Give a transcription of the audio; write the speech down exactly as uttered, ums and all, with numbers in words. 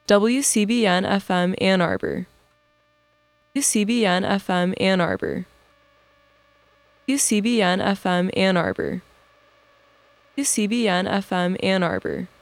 W C B N F M Ann Arbor, W C B N F M Ann Arbor, W C B N F M Ann Arbor, W C B N F M Ann Arbor.